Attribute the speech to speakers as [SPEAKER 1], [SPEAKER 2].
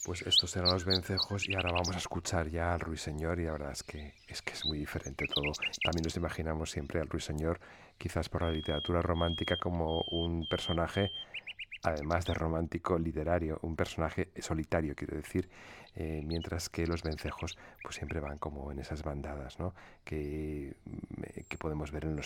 [SPEAKER 1] Pues estos eran los vencejos y ahora vamos a escuchar ya al ruiseñor y la verdad es que es muy diferente todo. También nos imaginamos siempre al ruiseñor, quizás por la literatura romántica, como un personaje, además de romántico, literario, un personaje solitario, quiero decir, mientras que los vencejos pues siempre van como en esas bandadas, ¿no? que podemos ver en los